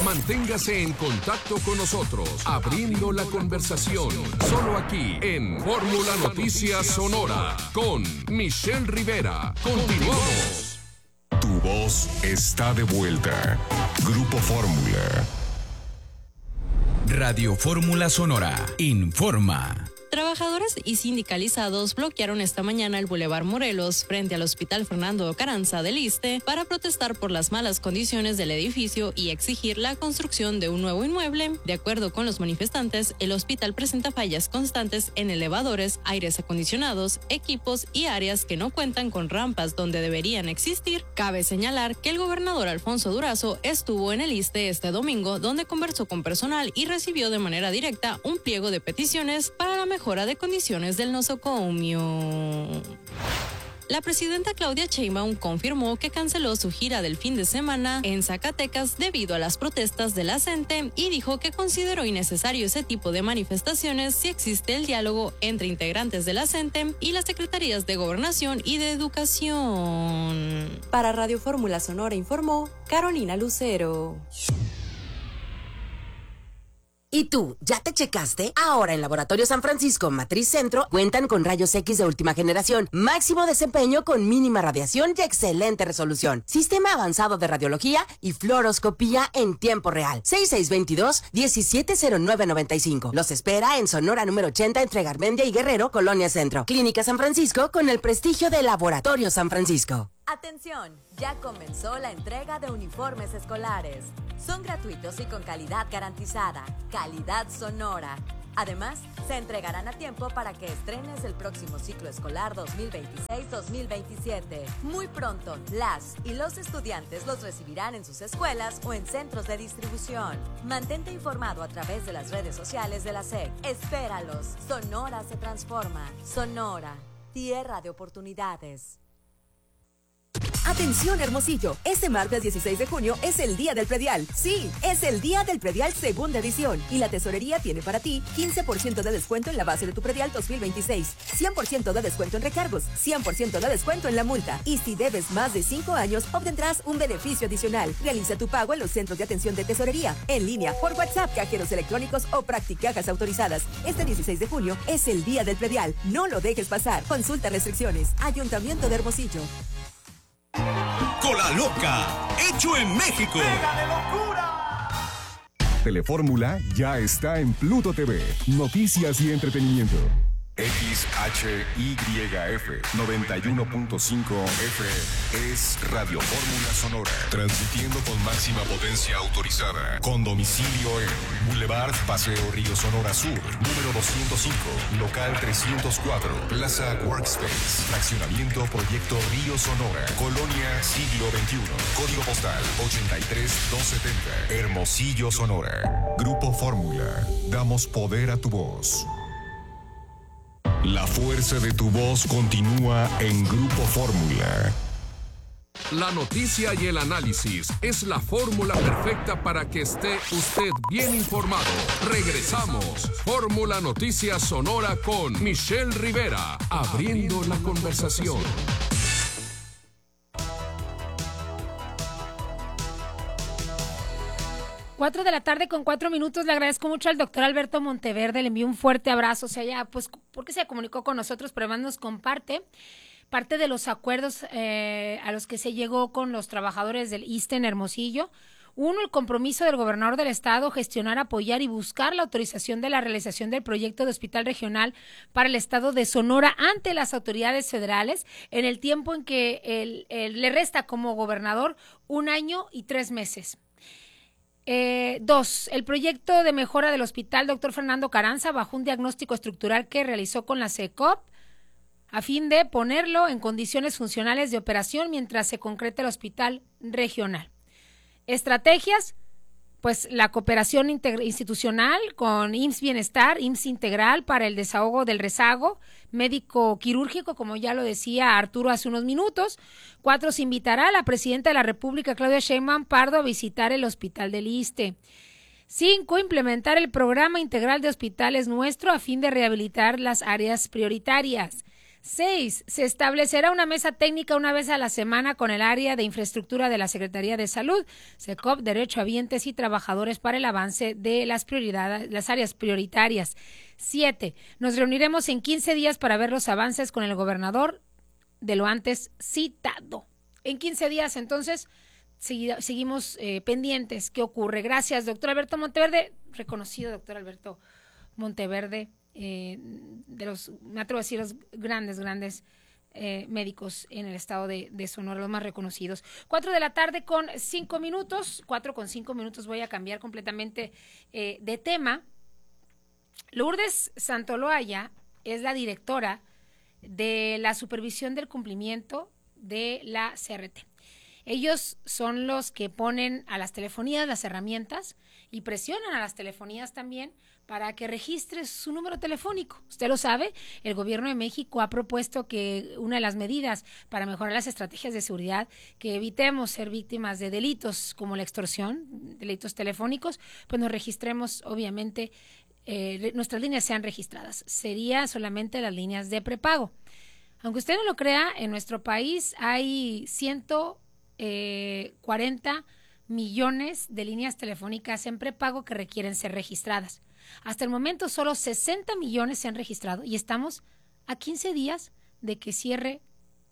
Manténgase en contacto con nosotros, abriendo la conversación, solo aquí en Fórmula Noticias Sonora, con Michelle Rivera. Continuamos. Tu voz está de vuelta. Grupo Fórmula. Radio Fórmula Sonora informa. Trabajadores y sindicalizados bloquearon esta mañana el Boulevard Morelos frente al Hospital Fernando Carranza del Iste para protestar por las malas condiciones del edificio y exigir la construcción de un nuevo inmueble. De acuerdo con los manifestantes, el hospital presenta fallas constantes en elevadores, aires acondicionados, equipos y áreas que no cuentan con rampas donde deberían existir. Cabe señalar que el gobernador Alfonso Durazo estuvo en el Iste este domingo, donde conversó con personal y recibió de manera directa un pliego de peticiones para la mejora de condiciones del nosocomio. La presidenta Claudia Sheinbaum confirmó que canceló su gira del fin de semana en Zacatecas debido a las protestas de la CENTE y dijo que consideró innecesario ese tipo de manifestaciones si existe el diálogo entre integrantes de la CENTE y las secretarías de Gobernación y de Educación. Para Radio Fórmula Sonora informó Carolina Lucero. ¿Y tú, ya te checaste? Ahora en Laboratorio San Francisco Matriz Centro cuentan con rayos X de última generación, máximo desempeño con mínima radiación y excelente resolución, sistema avanzado de radiología y fluoroscopía en tiempo real. 6622-170995. Los espera en Sonora número 80 entre Garmendia y Guerrero, Colonia Centro. Clínica San Francisco con el prestigio de Laboratorio San Francisco. Atención, ya comenzó la entrega de uniformes escolares. Son gratuitos y con calidad garantizada, calidad Sonora. Además, se entregarán a tiempo para que estrenes el próximo ciclo escolar 2026-2027. Muy pronto, las y los estudiantes los recibirán en sus escuelas o en centros de distribución. Mantente informado a través de las redes sociales de la SEC. Espéralos. Sonora se transforma. Sonora, tierra de oportunidades. Atención Hermosillo, este martes 16 de junio es el Día del Predial. Sí, es el Día del Predial segunda edición y la Tesorería tiene para ti 15% de descuento en la base de tu predial 2026, 100% de descuento en recargos, 100% de descuento en la multa y si debes más de 5 años obtendrás un beneficio adicional. Realiza tu pago en los centros de atención de Tesorería, en línea, por WhatsApp, cajeros electrónicos o practicajas autorizadas. Este 16 de junio es el Día del Predial. No lo dejes pasar. Consulta restricciones. Ayuntamiento de Hermosillo. Cola Loca, hecho en México. ¡Pega de locura! Telefórmula ya está en Pluto TV. Noticias y entretenimiento. XHYF 91.5 FM es Radio Fórmula Sonora, transmitiendo con máxima potencia autorizada, con domicilio en Boulevard Paseo Río Sonora Sur, número 205, local 304, Plaza Workspace, fraccionamiento Proyecto Río Sonora, Colonia Siglo XXI, código postal 83270, Hermosillo, Sonora. Grupo Fórmula, damos poder a tu voz. La fuerza de tu voz continúa en Grupo Fórmula. La noticia y el análisis es la fórmula perfecta para que esté usted bien informado. Regresamos. Fórmula Noticias Sonora con Michelle Rivera, abriendo la conversación. 4 de la tarde con 4 minutos. Le agradezco mucho al doctor Alberto Monteverde. Le envío un fuerte abrazo. O sea, ya, pues, porque se comunicó con nosotros, pero además nos comparte parte de los acuerdos a los que se llegó con los trabajadores del ISSSTE en Hermosillo. Uno, el compromiso del gobernador del estado, gestionar, apoyar y buscar la autorización de la realización del proyecto de hospital regional para el estado de Sonora ante las autoridades federales en el tiempo en que le resta como gobernador 1 año y 3 meses. 2, el proyecto de mejora del hospital Dr. Fernando Carranza bajo un diagnóstico estructural que realizó con la CECOP a fin de ponerlo en condiciones funcionales de operación mientras se concreta el hospital regional. Estrategias, pues la cooperación institucional con IMSS Bienestar, IMSS Integral para el desahogo del rezago médico quirúrgico, como ya lo decía Arturo hace unos minutos. 4, se invitará a la presidenta de la República, Claudia Sheinbaum Pardo, a visitar el hospital del ISSSTE. 5, implementar el programa integral de hospitales nuestro a fin de rehabilitar las áreas prioritarias. 6. Se establecerá una mesa técnica una vez a la semana con el área de infraestructura de la Secretaría de Salud, SECOP, derechohabientes y trabajadores para el avance de las áreas prioritarias. 7. Nos reuniremos en 15 días para ver los avances con el gobernador de lo antes citado. En 15 días, entonces, seguimos pendientes. ¿Qué ocurre? Gracias, doctor Alberto Monteverde, reconocido doctor Alberto Monteverde, de los, me atrevo a decir, los grandes médicos en el estado de Sonora, los más reconocidos. 4 de la tarde con 5 minutos, 4 con 5 minutos, voy a cambiar completamente de tema. Lourdes Santoloaya es la directora de la supervisión del cumplimiento de la CRT. Ellos son los que ponen a las telefonías las herramientas y presionan a las telefonías también para que registre su número telefónico. Usted lo sabe, el gobierno de México ha propuesto que una de las medidas para mejorar las estrategias de seguridad, que evitemos ser víctimas de delitos como la extorsión, delitos telefónicos, pues nos registremos, obviamente, nuestras líneas sean registradas. Sería solamente las líneas de prepago. Aunque usted no lo crea, en nuestro país hay 140 millones de líneas telefónicas en prepago que requieren ser registradas. Hasta el momento solo 60 millones se han registrado y estamos a 15 días de que cierre,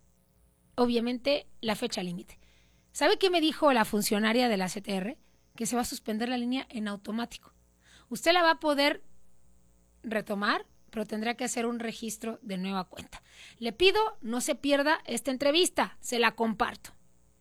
obviamente, la fecha límite. ¿Sabe qué me dijo la funcionaria de la CTR? Que se va a suspender la línea en automático. Usted la va a poder retomar, pero tendrá que hacer un registro de nueva cuenta. Le pido no se pierda esta entrevista, se la comparto.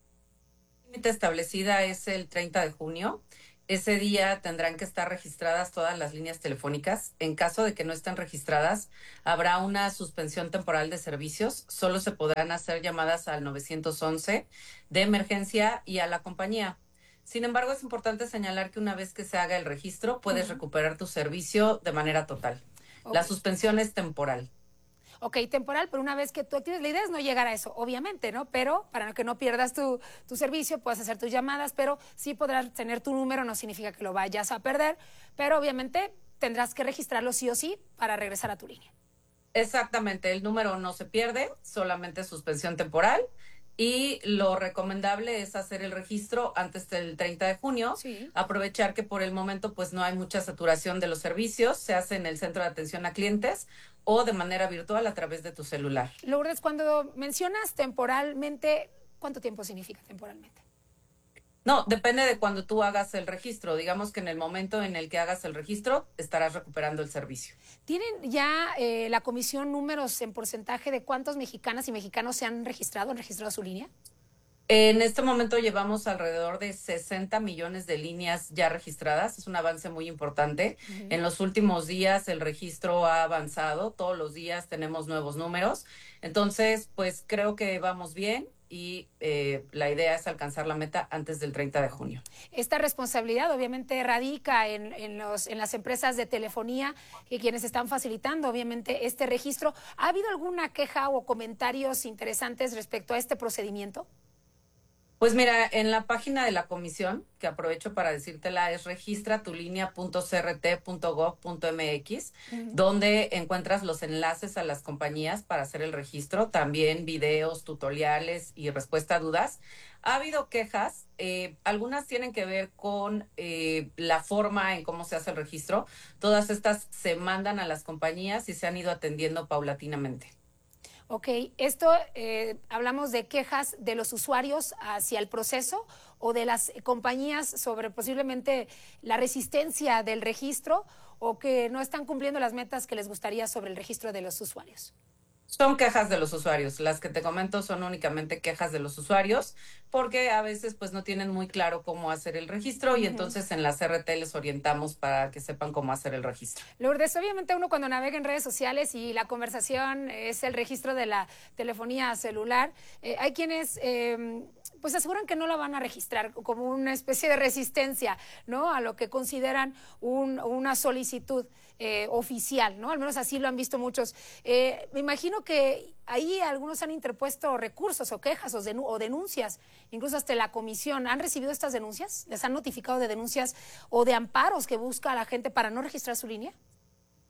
La límite establecida es el 30 de junio. Ese día tendrán que estar registradas todas las líneas telefónicas. En caso de que no estén registradas, habrá una suspensión temporal de servicios. Solo se podrán hacer llamadas al 911 de emergencia y a la compañía. Sin embargo, es importante señalar que una vez que se haga el registro, puedes recuperar tu servicio de manera total. Okay. La suspensión es temporal. Ok, temporal, pero una vez que tú actives, la idea es no llegar a eso, obviamente, ¿no? Pero para que no pierdas tu servicio, puedes hacer tus llamadas, pero sí podrás tener tu número, no significa que lo vayas a perder, pero obviamente tendrás que registrarlo sí o sí para regresar a tu línea. Exactamente, el número no se pierde, solamente suspensión temporal. Y lo recomendable es hacer el registro antes del 30 de junio, sí. Aprovechar que por el momento pues no hay mucha saturación de los servicios, se hace en el centro de atención a clientes o de manera virtual a través de tu celular. Lourdes, cuando mencionas temporalmente, ¿cuánto tiempo significa temporalmente? No, depende de cuando tú hagas el registro. Digamos que en el momento en el que hagas el registro, estarás recuperando el servicio. ¿Tienen ya la comisión números en porcentaje de cuántos mexicanas y mexicanos se han registrado su línea? En este momento llevamos alrededor de 60 millones de líneas ya registradas. Es un avance muy importante. En los últimos días el registro ha avanzado. Todos los días tenemos nuevos números. Entonces, pues creo que vamos bien. Y la idea es alcanzar la meta antes del 30 de junio. Esta responsabilidad obviamente radica en las empresas de telefonía, que quienes están facilitando obviamente este registro. ¿Ha habido alguna queja o comentarios interesantes respecto a este procedimiento? Pues mira, en la página de la comisión, que aprovecho para decírtela, es registratulinea.crt.gov.mx, donde encuentras los enlaces a las compañías para hacer el registro, también videos, tutoriales y respuesta a dudas. Ha habido quejas, algunas tienen que ver con la forma en cómo se hace el registro. Todas estas se mandan a las compañías y se han ido atendiendo paulatinamente. Ok, esto hablamos de quejas de los usuarios hacia el proceso o de las compañías sobre posiblemente la resistencia del registro o que no están cumpliendo las metas que les gustaría sobre el registro de los usuarios. Son quejas de los usuarios. Las que te comento son únicamente quejas de los usuarios porque a veces pues no tienen muy claro cómo hacer el registro y entonces en la CRT les orientamos para que sepan cómo hacer el registro. Lourdes, obviamente uno cuando navega en redes sociales y la conversación es el registro de la telefonía celular, hay quienes pues aseguran que no la van a registrar como una especie de resistencia, ¿no? A lo que consideran una solicitud oficial, ¿no? Al menos así lo han visto muchos. Me imagino que ahí algunos han interpuesto recursos o quejas o denuncias, incluso hasta la comisión. ¿Han recibido estas denuncias? ¿Les han notificado de denuncias o de amparos que busca la gente para no registrar su línea?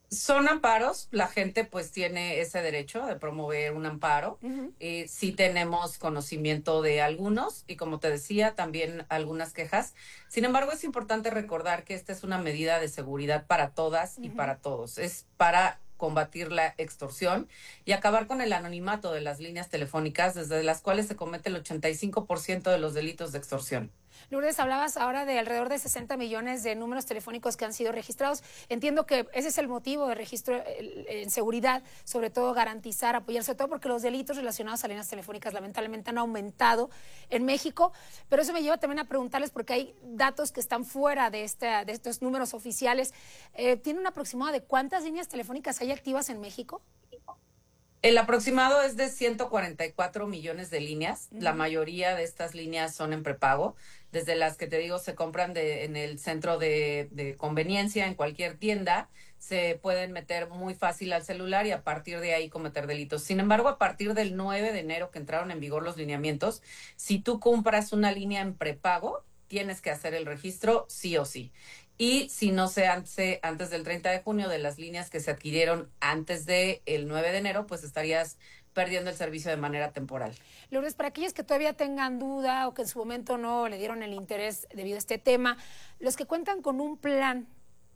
Son amparos, la gente pues tiene ese derecho de promover un amparo. Sí tenemos conocimiento de algunos y, como te decía, también algunas quejas. Sin embargo, es importante recordar que esta es una medida de seguridad para todas y para todos. Es para combatir la extorsión y acabar con el anonimato de las líneas telefónicas, desde las cuales se comete el 85% de los delitos de extorsión. Lourdes, hablabas ahora de alrededor de 60 millones de números telefónicos que han sido registrados. Entiendo que ese es el motivo de registro en seguridad, sobre todo garantizar, apoyar, sobre todo porque los delitos relacionados a líneas telefónicas lamentablemente han aumentado en México, pero eso me lleva también a preguntarles, porque hay datos que están fuera de estos números oficiales. ¿Tiene un aproximado de cuántas líneas telefónicas hay activas en México? El aproximado es de 144 millones de líneas. La mayoría de estas líneas son en prepago, desde las que te digo se compran en el centro de conveniencia, en cualquier tienda, se pueden meter muy fácil al celular y a partir de ahí cometer delitos. Sin embargo, a partir del 9 de enero que entraron en vigor los lineamientos, si tú compras una línea en prepago, tienes que hacer el registro sí o sí. Y si no se hace antes del 30 de junio de las líneas que se adquirieron antes del 9 de enero, pues estarías perdiendo el servicio de manera temporal. Lourdes, para aquellos que todavía tengan duda o que en su momento no le dieron el interés debido a este tema, los que cuentan con un plan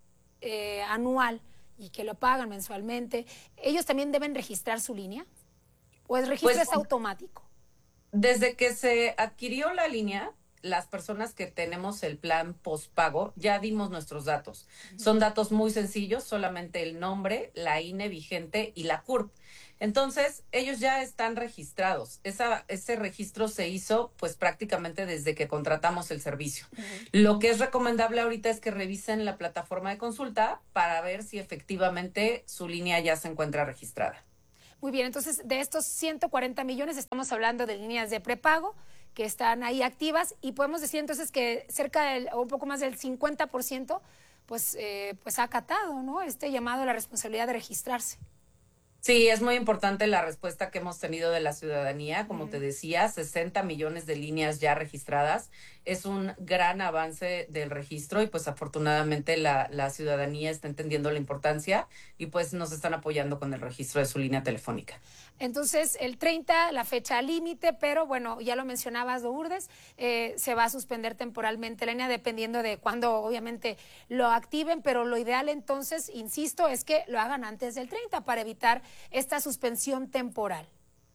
anual y que lo pagan mensualmente, ¿ellos también deben registrar su línea? ¿O el registro es automático? Desde que se adquirió la línea, las personas que tenemos el plan postpago ya dimos nuestros datos. Son datos muy sencillos, solamente el nombre, la INE vigente y la CURP. Entonces, ellos ya están registrados. Ese registro se hizo pues prácticamente desde que contratamos el servicio. Lo que es recomendable ahorita es que revisen la plataforma de consulta para ver si efectivamente su línea ya se encuentra registrada. Muy bien, entonces de estos 140 millones estamos hablando de líneas de prepago que están ahí activas, y podemos decir entonces que cerca del, o un poco más del 50% pues ha acatado, ¿no?, este llamado a la responsabilidad de registrarse. Sí, es muy importante la respuesta que hemos tenido de la ciudadanía. Como te decía, 60 millones de líneas ya registradas. Es un gran avance del registro y pues afortunadamente la ciudadanía está entendiendo la importancia y pues nos están apoyando con el registro de su línea telefónica. Entonces, el 30, la fecha límite, pero bueno, ya lo mencionabas, Lourdes, se va a suspender temporalmente la línea dependiendo de cuándo obviamente lo activen, pero lo ideal entonces, insisto, es que lo hagan antes del 30 para evitar esta suspensión temporal.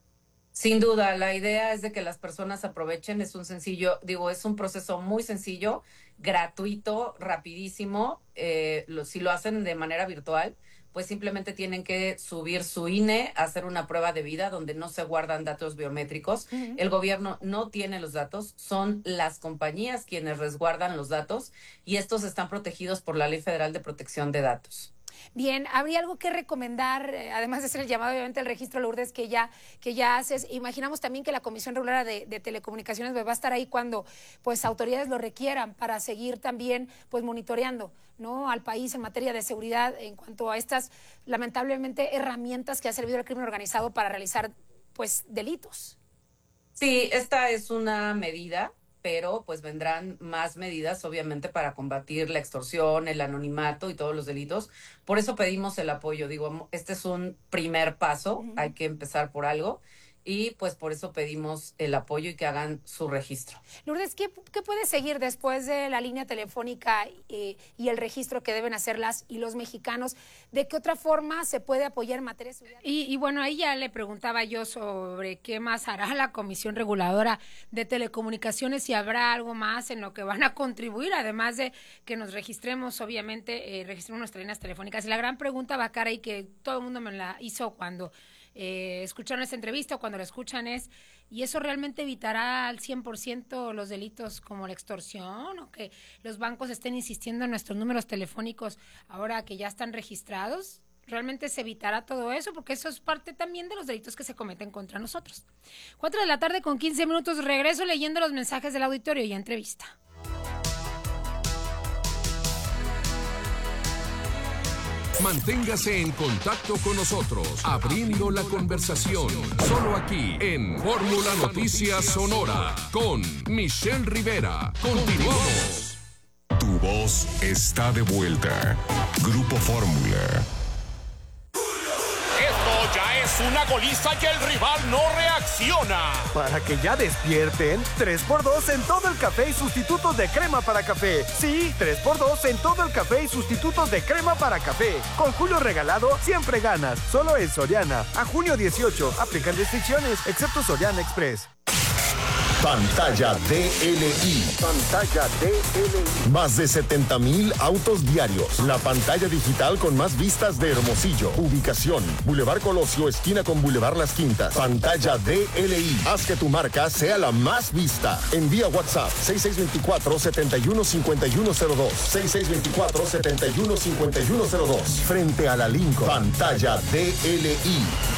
Sin duda, la idea es de que las personas aprovechen. Es un proceso muy sencillo, gratuito, rapidísimo. Si lo hacen de manera virtual, pues simplemente tienen que subir su INE, hacer una prueba de vida donde no se guardan datos biométricos. El gobierno no tiene los datos, son las compañías quienes resguardan los datos y estos están protegidos por la Ley Federal de Protección de Datos. Bien, ¿habría algo que recomendar, además de hacer el llamado, obviamente, al registro, Lourdes, que ya haces? Imaginamos también que la Comisión Regular de Telecomunicaciones va a estar ahí cuando pues autoridades lo requieran para seguir también pues monitoreando, ¿no?, al país en materia de seguridad en cuanto a estas, lamentablemente, herramientas que ha servido el crimen organizado para realizar pues delitos. Sí, esta es una medida, pero pues vendrán más medidas obviamente para combatir la extorsión, el anonimato y todos los delitos. Por eso pedimos el apoyo. Este es un primer paso, hay que empezar por algo y pues por eso pedimos el apoyo y que hagan su registro. Lourdes, ¿qué puede seguir después de la línea telefónica y el registro que deben hacer las y los mexicanos? ¿De qué otra forma se puede apoyar en materia de seguridad? Y bueno, ahí ya le preguntaba yo sobre qué más hará la Comisión Reguladora de Telecomunicaciones, si habrá algo más en lo que van a contribuir, además de que nos registremos, obviamente, registremos nuestras líneas telefónicas. Y la gran pregunta, Bacara, y que todo el mundo me la hizo cuando escucharon esta entrevista o cuando la escuchan es, ¿y eso realmente evitará al 100% los delitos como la extorsión o que los bancos estén insistiendo en nuestros números telefónicos ahora que ya están registrados? ¿Realmente se evitará todo eso? Porque eso es parte también de los delitos que se cometen contra nosotros. 4:15 p.m, regreso leyendo los mensajes del auditorio y entrevista. Manténgase en contacto con nosotros, abriendo la conversación, solo aquí en Fórmula Noticias Sonora, con Michelle Rivera. Continuamos. Tu voz está de vuelta. Grupo Fórmula. una goliza y el rival no reacciona. Para que ya despierten, 3x2 en todo el café y sustitutos de crema para café. Sí, 3x2 en todo el café y sustitutos de crema para café. Con Julio regalado, siempre ganas. Solo en Soriana. A junio 18. Aplican restricciones, excepto Soriana Express. Pantalla DLI. Pantalla DLI. Más de 70,000 autos diarios. La pantalla digital con más vistas de Hermosillo. Ubicación: Boulevard Colosio, esquina con Boulevard Las Quintas. Pantalla DLI. Haz que tu marca sea la más vista. Envía WhatsApp 6624-715102. 6624-715102. Frente a la Lincoln. Pantalla DLI.